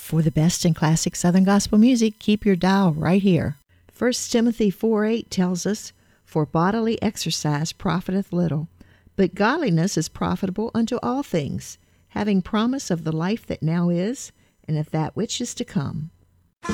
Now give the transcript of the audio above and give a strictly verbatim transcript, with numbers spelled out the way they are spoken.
For the best in classic Southern gospel music, keep your dial right here. First Timothy four eight tells us, "For bodily exercise profiteth little, but godliness is profitable unto all things, having promise of the life that now is, and of that which is to come."